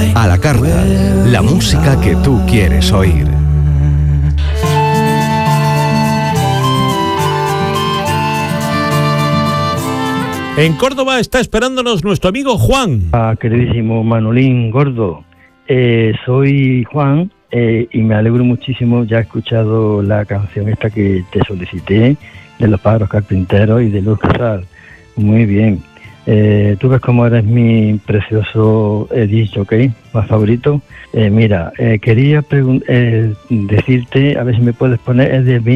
A la carta, la música que tú quieres oír. En Córdoba está esperándonos nuestro amigo Juan. Queridísimo Manolín Gordo, soy Juan y me alegro muchísimo. Ya he escuchado la canción esta que te solicité, de Los Pájaros Carpinteros y de Luz Casal. Muy bien. Tú ves cómo eres mi precioso disc jockey más favorito. Mira, quería decirte, a ver si me puedes poner, es de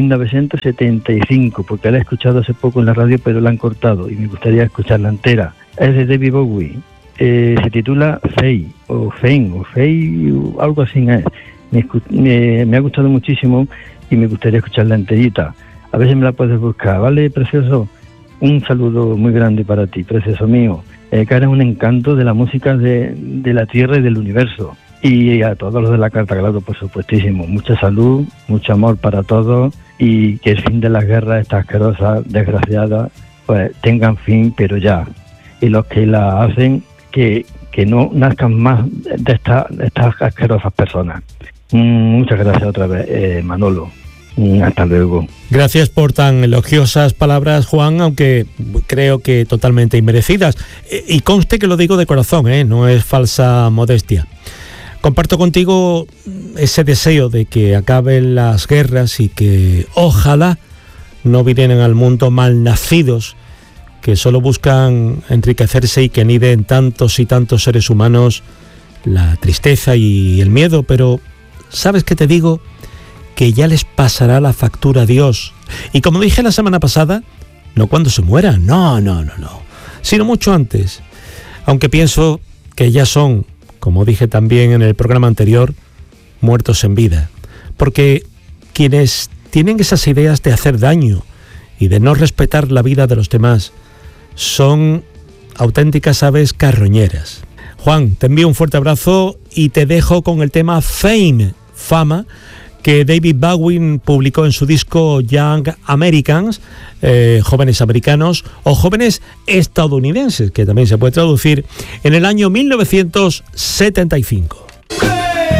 1975, porque la he escuchado hace poco en la radio, pero la han cortado y me gustaría escucharla entera. Es de David Bowie, se titula Fey, o Fame, o Fey, o algo así es. Me ha gustado muchísimo y me gustaría escucharla enterita. A ver si me la puedes buscar, ¿vale, precioso? Un saludo muy grande para ti, precioso mío. Que eres un encanto de la música de la Tierra y del universo. Y a todos los de la Carta, claro, por supuestísimo. Mucha salud, mucho amor para todos y que el fin de las guerras, estas asquerosas, desgraciadas, pues tengan fin, pero ya. Y los que la hacen, que no nazcan más de estas asquerosas personas. Muchas gracias otra vez, Manolo. Hasta luego. Gracias por tan elogiosas palabras, Juan, aunque creo que totalmente inmerecidas. Y conste que lo digo de corazón, no es falsa modestia. Comparto contigo ese deseo de que acaben las guerras y que ojalá no vienen al mundo malnacidos que solo buscan enriquecerse y que aniden tantos y tantos seres humanos la tristeza y el miedo. Pero, ¿sabes qué te digo? Que ya les pasará la factura a Dios. Y como dije la semana pasada, no cuando se mueran, no, sino mucho antes. Aunque pienso que ya son, como dije también en el programa anterior, muertos en vida. Porque quienes tienen esas ideas de hacer daño y de no respetar la vida de los demás son auténticas aves carroñeras. Juan, te envío un fuerte abrazo y te dejo con el tema Fame, Fama, que David Bowie publicó en su disco Young Americans, jóvenes americanos o jóvenes estadounidenses, que también se puede traducir, en el año 1975.